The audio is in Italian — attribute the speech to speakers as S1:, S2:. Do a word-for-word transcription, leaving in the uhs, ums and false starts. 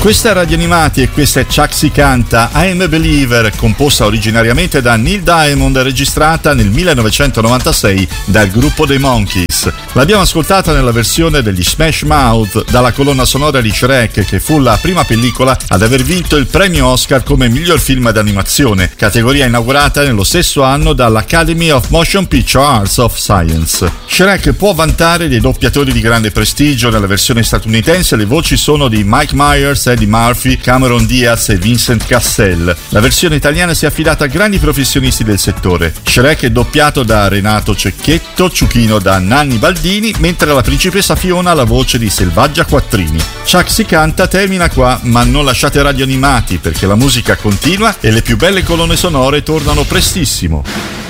S1: Questa è Radio Animati e questa è Chuck Si Canta, I Am a Believer, composta originariamente da Neil Diamond e registrata nel millenovecentonovantasei dal gruppo dei Monkees. L'abbiamo ascoltata nella versione degli Smash Mouth dalla colonna sonora di Shrek, che fu la prima pellicola ad aver vinto il premio Oscar come miglior film d'animazione, categoria inaugurata nello stesso anno dall'Academy of Motion Picture Arts of Science. Shrek può vantare dei doppiatori di grande prestigio. Nella versione statunitense le voci sono di Mike Myers, Eddie Murphy, Cameron Diaz e Vincent Cassel. La versione italiana si è affidata a grandi professionisti del settore. Shrek è doppiato da Renato Cecchetto, Ciuchino da Nanni Baldini, mentre la principessa Fiona ha la voce di Selvaggia Quattrini. Chuck Si Canta termina qua, ma non lasciate Radio Animati, perché la musica continua e le più belle colonne sonore tornano prestissimo.